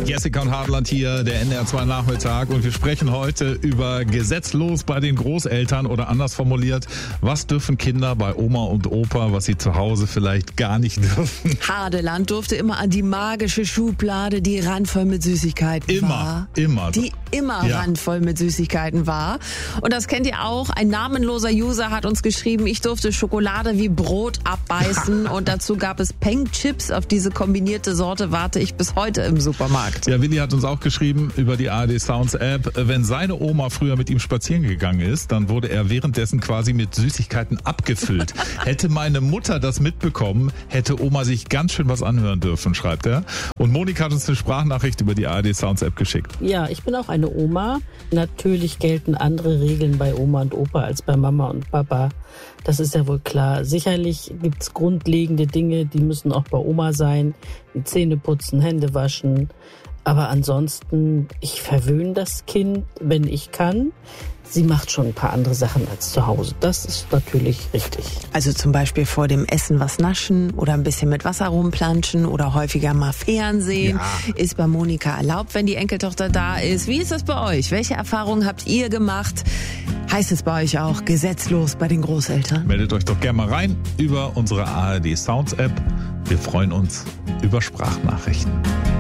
Jessica und Hartland hier, der NDR2 Nachmittag, und wir sprechen heute über gesetzlos bei den Großeltern oder anders formuliert, was dürfen Kinder bei Oma und Opa, was sie zu Hause vielleicht gar nicht dürfen. Hadeland durfte immer an die magische Schublade, die randvoll mit Süßigkeiten war. Immer. Die immer randvoll mit Süßigkeiten war. Und das kennt ihr auch. Ein namenloser User hat uns geschrieben, ich durfte Schokolade wie Brot abbeißen und dazu gab es Peng-Chips. Auf diese kombinierte Sorte warte ich bis heute im Supermarkt. Ja, Willi hat uns auch geschrieben über die ARD Sounds App, wenn seine Oma früher mit ihm spazieren gegangen ist, dann wurde er währenddessen quasi mit Süßigkeiten abgefüllt. Hätte meine Mutter das mitbekommen, hätte Oma sich ganz schön was anhören dürfen, schreibt er. Und Monika hat uns eine Sprachnachricht über die ARD Sounds App geschickt. Ja, ich bin auch eine Oma. Natürlich gelten andere Regeln bei Oma und Opa als bei Mama und Papa. Das ist ja wohl klar. Sicherlich gibt's grundlegende Dinge, die müssen auch bei Oma sein. Die Zähne putzen, Hände waschen. Aber ansonsten, ich verwöhne das Kind, wenn ich kann. Sie macht schon ein paar andere Sachen als zu Hause. Das ist natürlich richtig. Also zum Beispiel vor dem Essen was naschen oder ein bisschen mit Wasser rumplanschen oder häufiger mal Fernsehen. Ja. Ist bei Monika erlaubt, wenn die Enkeltochter da ist. Wie ist das bei euch? Welche Erfahrungen habt ihr gemacht? Heißt es bei euch auch gesetzlos bei den Großeltern? Meldet euch doch gerne mal rein über unsere ARD Sounds App. Wir freuen uns über Sprachnachrichten.